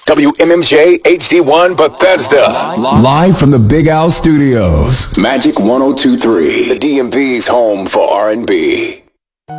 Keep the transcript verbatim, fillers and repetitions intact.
W M M J H D one Bethesda. Live from the Big Al Studios. Magic one oh two three. The D M V's home for R and B.